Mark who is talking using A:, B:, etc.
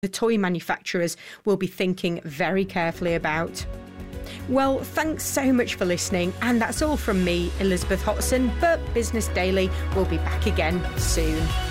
A: the toy manufacturers will be thinking very carefully about. Well, thanks so much for listening, and that's all from me, Elizabeth Hotson, but Business Daily will be back again soon.